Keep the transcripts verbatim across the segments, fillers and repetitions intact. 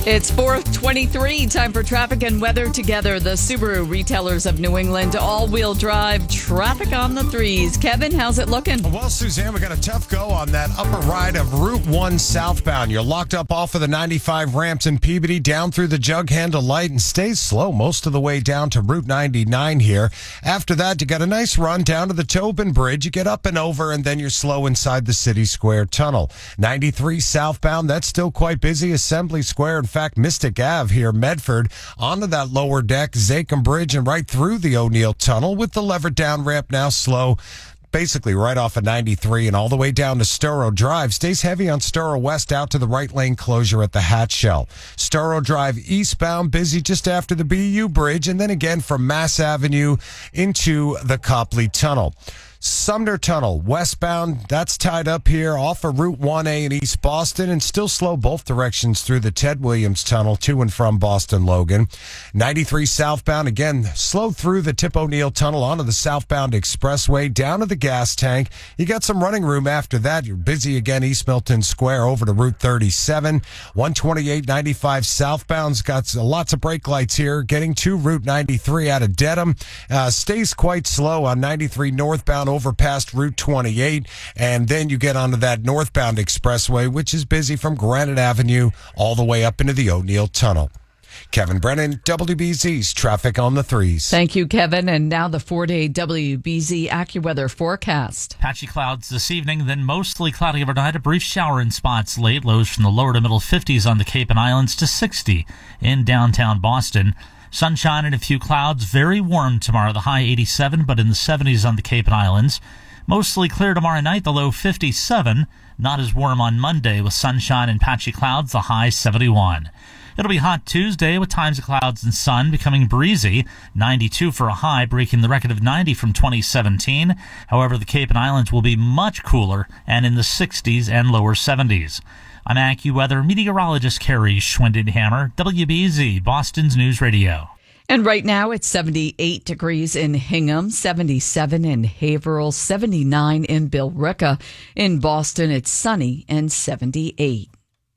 It's four twenty-three, time for traffic and weather together. The Subaru retailers of New England, all-wheel drive, traffic on the threes. Kevin, how's it looking? Well, Suzanne, we got a tough go on that upper ride of Route one southbound. You're locked up off of the ninety-five ramps in Peabody, down through the jug handle light, and stays slow most of the way down to Route ninety-nine here. After that, you got a nice run down to the Tobin Bridge. You get up and over, and then you're slow inside the City Square Tunnel. ninety-three southbound, that's still quite busy. Assembly Square, in fact, Mystic Ave here, Medford, onto that lower deck, Zachem Bridge, and right through the O'Neill Tunnel with the lever down ramp now slow. Basically right off of ninety-three and all the way down to Storrow Drive. Stays heavy on Storrow West out to the right lane closure at the Hatch Shell. Storrow Drive eastbound, busy just after the B U Bridge, and then again from Mass Avenue into the Copley Tunnel. Sumner Tunnel, westbound, that's tied up here off of Route one A in East Boston, and still slow both directions through the Ted Williams Tunnel to and from Boston Logan. ninety-three southbound, again, slow through the Tip O'Neill Tunnel onto the southbound expressway, down to the gas tank. You got some running room after that. You're busy again, East Milton Square over to Route thirty-seven. one twenty-eight ninety-five southbound's got lots of brake lights here, getting to Route ninety-three out of Dedham. Uh, stays quite slow on ninety-three northbound over past Route twenty-eight, and then you get onto that northbound expressway, which is busy from Granite Avenue all the way up into the O'Neill Tunnel. Kevin Brennan, W B Z's Traffic on the Threes. Thank you, Kevin. And now the four-day W B Z AccuWeather forecast. Patchy clouds this evening, then mostly cloudy overnight. A brief shower in spots late. Lows from the lower to middle fifties on the Cape and Islands to sixty in downtown Boston. Sunshine and a few clouds. Very warm tomorrow. The high eighty-seven, but in the seventies on the Cape and Islands. Mostly clear tomorrow night. The low fifty-seven. Not as warm on Monday with sunshine and patchy clouds. The high seventy-one. It'll be hot Tuesday with times of clouds and sun, becoming breezy. ninety-two for a high, breaking the record of ninety from twenty seventeen. However, the Cape and Islands will be much cooler and in the sixties and lower seventies. I'm AccuWeather meteorologist Carrie Schwindenhammer, W B Z, Boston's News Radio. And right now it's seventy-eight degrees in Hingham, seventy-seven in Haverhill, seventy-nine in Billerica. In Boston, it's sunny and seventy-eight.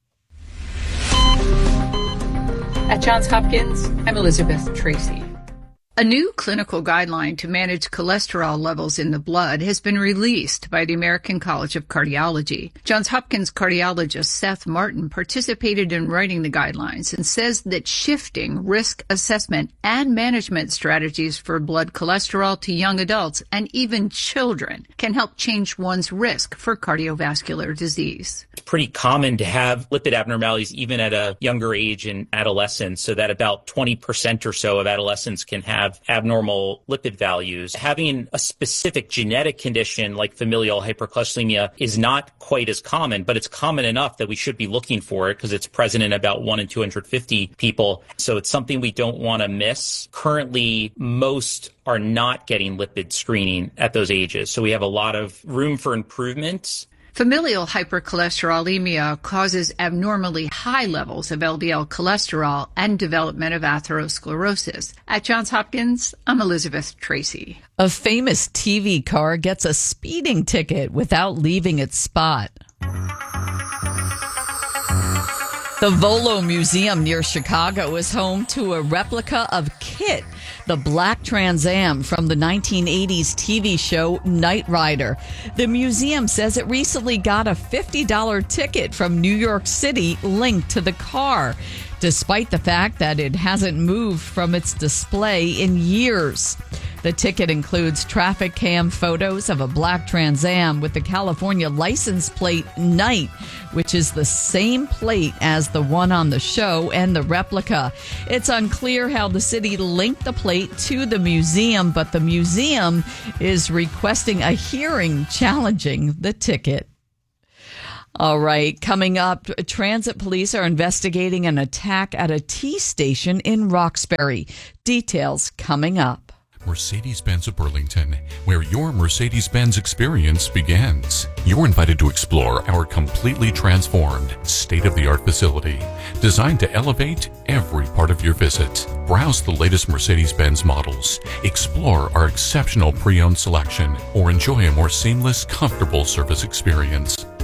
At Johns Hopkins, I'm Elizabeth Tracy. A new clinical guideline to manage cholesterol levels in the blood has been released by the American College of Cardiology. Johns Hopkins cardiologist Seth Martin participated in writing the guidelines and says that shifting risk assessment and management strategies for blood cholesterol to young adults and even children can help change one's risk for cardiovascular disease. It's pretty common to have lipid abnormalities even at a younger age in adolescence, so that about twenty percent or so of adolescents can have have abnormal lipid values. Having a specific genetic condition like familial hypercholesterolemia is not quite as common, but it's common enough that we should be looking for it because it's present in about one in two hundred fifty people. So it's something we don't want to miss. Currently, most are not getting lipid screening at those ages. So we have a lot of room for improvement. Familial hypercholesterolemia causes abnormally high levels of L D L cholesterol and development of atherosclerosis. At Johns Hopkins, I'm Elizabeth Tracy. A famous T V car gets a speeding ticket without leaving its spot. The Volo Museum near Chicago is home to a replica of Kit, the black Trans Am from the nineteen eighties T V show Knight Rider. The museum says it recently got a fifty dollars ticket from New York City linked to the car, despite the fact that it hasn't moved from its display in years. The ticket includes traffic cam photos of a black Trans Am with the California license plate Knight, which is the same plate as the one on the show and the replica. It's unclear how the city linked the plate to the museum, but the museum is requesting a hearing challenging the ticket. All right, coming up, transit police are investigating an attack at a T station in Roxbury. Details coming up. Mercedes-Benz of Burlington, where your Mercedes-Benz experience begins. You're invited to explore our completely transformed, state-of-the-art facility, designed to elevate every part of your visit. Browse the latest Mercedes-Benz models, explore our exceptional pre-owned selection, or enjoy a more seamless, comfortable service experience.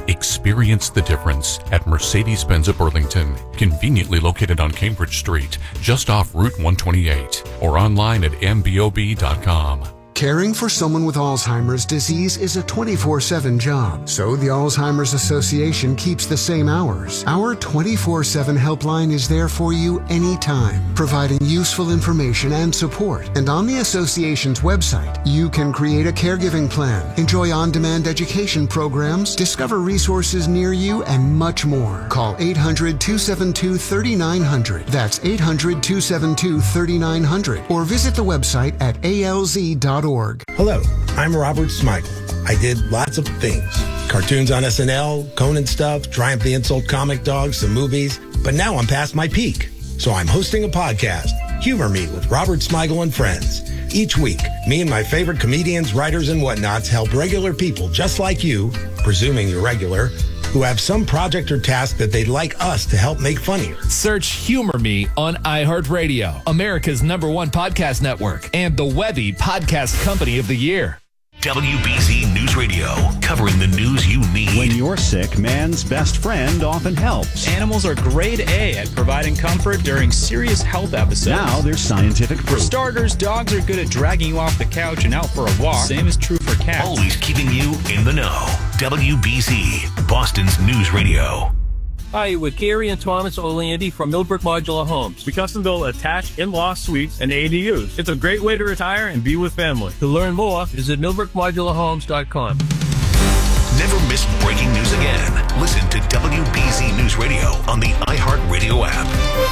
Experience the difference at Mercedes-Benz of Burlington, conveniently located on Cambridge Street, just off Route one twenty-eight, or online at m b o b dot com. Caring for someone with Alzheimer's disease is a twenty-four seven job, so the Alzheimer's Association keeps the same hours. Our twenty-four seven helpline is there for you anytime, providing useful information and support. And on the association's website, you can create a caregiving plan, enjoy on-demand education programs, discover resources near you, and much more. Call eight hundred, two seven two, three nine zero zero. That's eight hundred, two seven two, three nine zero zero. Or visit the website at a l z dot org. Hello, I'm Robert Smigel. I did lots of things. Cartoons on S N L, Conan stuff, Triumph the Insult comic dogs, some movies. But now I'm past my peak. So I'm hosting a podcast, Humor Me with Robert Smigel and Friends. Each week, me and my favorite comedians, writers, and whatnots help regular people just like you, presuming you're regular, who have some project or task that they'd like us to help make funnier. Search Humor Me on iHeartRadio, America's number one podcast network, and the Webby Podcast Company of the Year. W B Z News Radio, covering the news you need. When you're sick, man's best friend often helps. Animals are grade A at providing comfort during serious health episodes. Now there's scientific proof. For starters, dogs are good at dragging you off the couch and out for a walk. Same is true for cats. Always keeping you in the know. W B Z, Boston's News Radio. Hi, with Gary and Thomas Oleandy from Millbrook Modular Homes. We custom build attached in-law suites and A D Us. It's a great way to retire and be with family. To learn more, visit millbrook modular homes dot com. Never miss breaking news again. Listen to W B Z News Radio on the iHeartRadio app.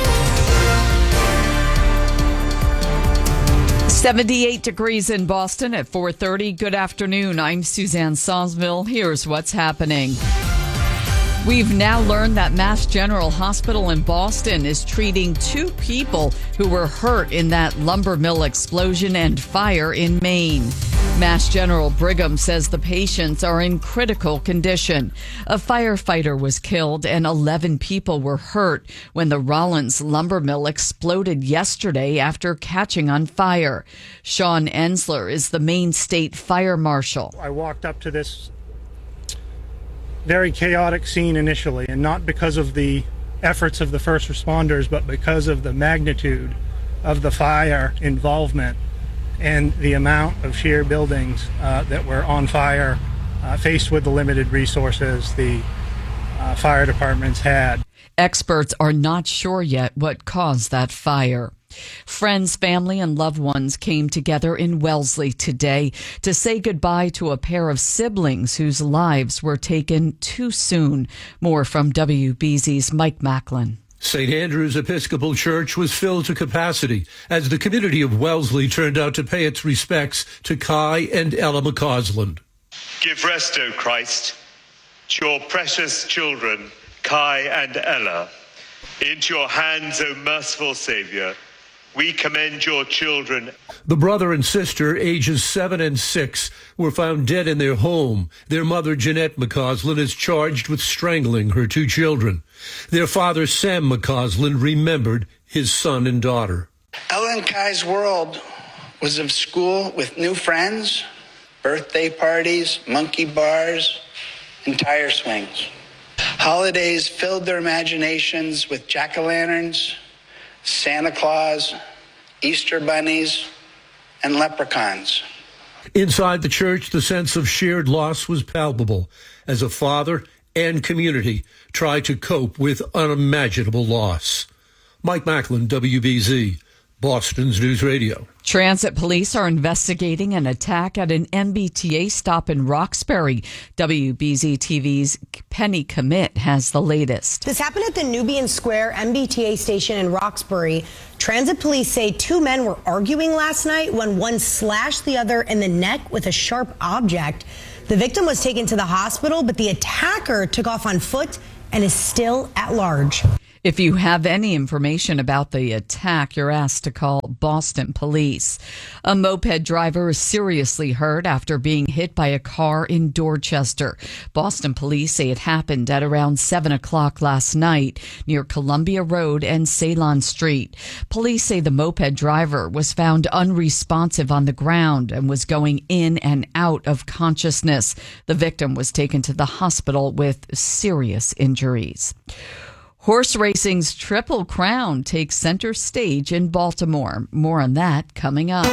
seventy-eight degrees in Boston at four thirty. Good afternoon. I'm Suzanne Sonsville. Here's what's happening. We've now learned that Mass General Hospital in Boston is treating two people who were hurt in that lumber mill explosion and fire in Maine. Mass General Brigham says the patients are in critical condition. A firefighter was killed and eleven people were hurt when the Rollins lumber mill exploded yesterday after catching on fire. Sean Ensler is the Maine State Fire Marshal. I walked up to this very chaotic scene initially, and not because of the efforts of the first responders, but because of the magnitude of the fire involvement and the amount of sheer buildings uh, that were on fire, uh, faced with the limited resources the uh, fire departments had. Experts are not sure yet what caused that fire. Friends, family, and loved ones came together in Wellesley today to say goodbye to a pair of siblings whose lives were taken too soon. More from W B Z's Mike Macklin. Saint Andrew's Episcopal Church was filled to capacity as the community of Wellesley turned out to pay its respects to Kai and Ella McCausland. Give rest, O Christ, to your precious children, Kai and Ella. Into your hands, O merciful Savior, we commend your children. The brother and sister, ages seven and six, were found dead in their home. Their mother, Jeanette McCausland, is charged with strangling her two children. Their father, Sam McCausland, remembered his son and daughter. Ella and Kai's world was of school with new friends, birthday parties, monkey bars, and tire swings. Holidays filled their imaginations with jack-o'-lanterns, Santa Claus, Easter bunnies, and leprechauns. Inside the church, the sense of shared loss was palpable as a father and community tried to cope with unimaginable loss. Mike Macklin, W B Z, Boston's News Radio. Transit police are investigating an attack at an M B T A stop in Roxbury. W B Z T V's Penny Commit has the latest. This happened at the Nubian Square M B T A station in Roxbury. Transit police say two men were arguing last night when one slashed the other in the neck with a sharp object. The victim was taken to the hospital, but the attacker took off on foot and is still at large. If you have any information about the attack, you're asked to call Boston police. A moped driver is seriously hurt after being hit by a car in Dorchester. Boston police say it happened at around seven o'clock last night near Columbia Road and Ceylon Street. Police say the moped driver was found unresponsive on the ground and was going in and out of consciousness. The victim was taken to the hospital with serious injuries. Horse racing's Triple Crown takes center stage in Baltimore. More on that coming up.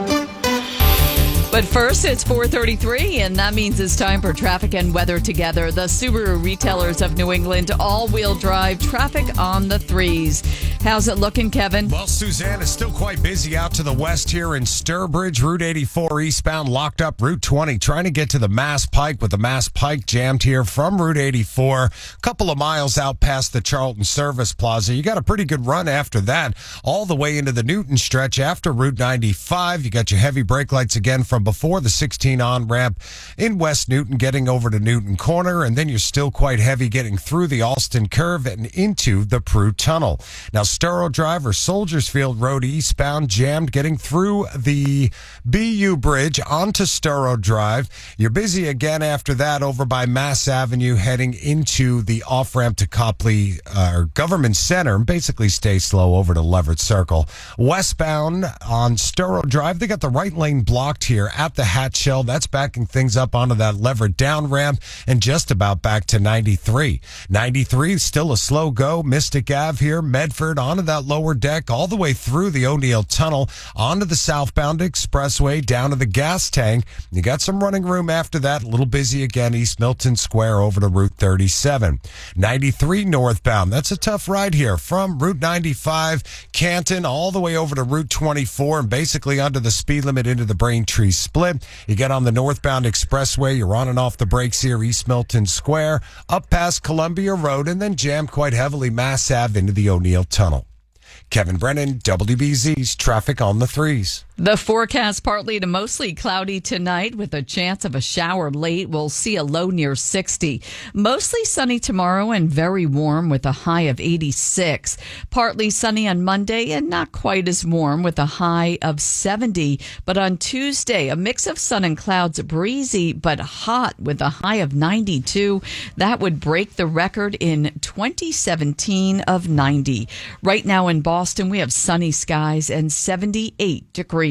But first, it's four thirty-three, and that means it's time for traffic and weather together. The Subaru retailers of New England, all-wheel drive traffic on the threes. How's it looking, Kevin? Well, Suzanne is still quite busy out to the west here in Sturbridge. Route eighty-four eastbound locked up. Route twenty trying to get to the Mass Pike with the Mass Pike jammed here from Route eighty-four. A couple of miles out past the Charlton Service Plaza. You got a pretty good run after that, all the way into the Newton stretch after Route ninety-five. You got your heavy brake lights again from before the sixteen on-ramp in West Newton, getting over to Newton Corner, and then you're still quite heavy getting through the Alston Curve and into the Prue Tunnel. Now, Sturrow Drive or Soldiers Field Road eastbound jammed getting through the B U Bridge onto Sturrow Drive. You're busy again after that over by Mass Avenue heading into the off-ramp to Copley uh, Government Center, and basically stay slow over to Leverett Circle. Westbound on Sturrow Drive, they got the right lane blocked here at the Hatch Shell. That's backing things up onto that Leverett down ramp and just about back to ninety-three. ninety-three, still a slow go. Mystic Ave here, Medford onto that lower deck, all the way through the O'Neill Tunnel, onto the southbound expressway, down to the gas tank. You got some running room after that. A little busy again, East Milton Square over to Route thirty-seven. ninety-three northbound. That's a tough ride here from Route ninety-five, Canton, all the way over to Route twenty-four and basically under the speed limit into the Braintree Split. You get on the northbound expressway, you're on and off the brakes here, East Milton Square, up past Columbia Road, and then jam quite heavily Mass Ave into the O'Neill Tunnel. Kevin Brennan, W B Z's Traffic on the Threes. The forecast partly to mostly cloudy tonight with a chance of a shower late. We'll see a low near sixty. Mostly sunny tomorrow and very warm with a high of eighty-six. Partly sunny on Monday and not quite as warm with a high of seventy. But on Tuesday, a mix of sun and clouds, breezy but hot with a high of ninety-two. That would break the record in twenty seventeen of ninety. Right now in Boston, we have sunny skies and seventy-eight degrees.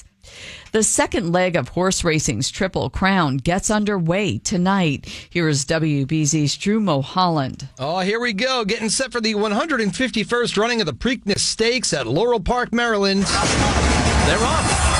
The second leg of horse racing's Triple Crown gets underway tonight. Here is W B Z's Drew Mulholland. Oh, here we go. Getting set for the one hundred fifty-first running of the Preakness Stakes at Laurel Park, Maryland. They're off.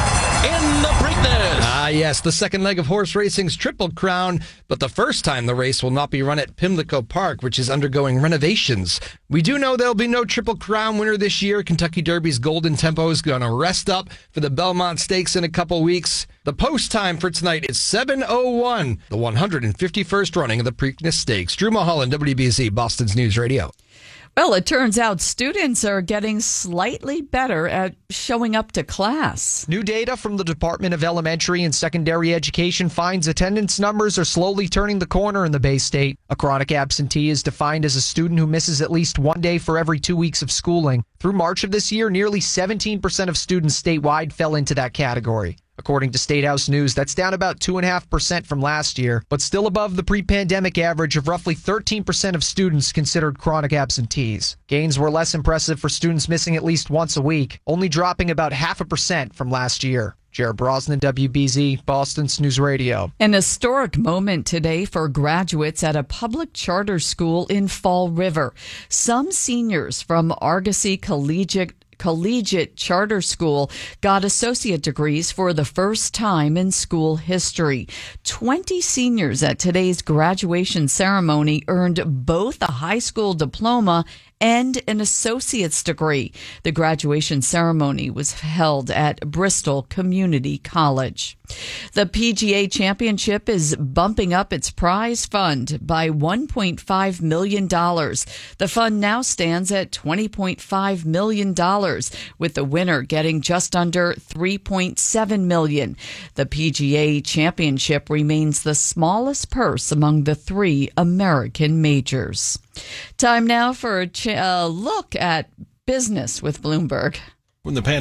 In the Preakness. Ah, yes, the second leg of horse racing's Triple Crown, but the first time the race will not be run at Pimlico Park, which is undergoing renovations. We do know there'll be no Triple Crown winner this year. Kentucky Derby's Golden Tempo is going to rest up for the Belmont Stakes in a couple weeks. The post time for tonight is seven oh one, the one hundred fifty-first running of the Preakness Stakes. Drew Mulholland, W B Z, Boston's News Radio. Well, it turns out students are getting slightly better at showing up to class. New data from the Department of Elementary and Secondary Education finds attendance numbers are slowly turning the corner in the Bay State. A chronic absentee is defined as a student who misses at least one day for every two weeks of schooling. Through March of this year, nearly seventeen percent of students statewide fell into that category. According to State House News, that's down about two point five percent from last year, but still above the pre-pandemic average of roughly thirteen percent of students considered chronic absentees. Gains were less impressive for students missing at least once a week, only dropping about half a percent from last year. Jared Brosnan, W B Z, Boston's News Radio. An historic moment today for graduates at a public charter school in Fall River. Some seniors from Argosy Collegiate Collegiate Charter School got associate degrees for the first time in school history. twenty seniors at today's graduation ceremony earned both a high school diploma and an associate's degree. The graduation ceremony was held at Bristol Community College. The P G A Championship is bumping up its prize fund by one point five million dollars. The fund now stands at twenty point five million dollars, with the winner getting just under three point seven million dollars. The P G A Championship remains the smallest purse among the three American majors. Time now for a ch- uh, look at business with Bloomberg. When the pandemic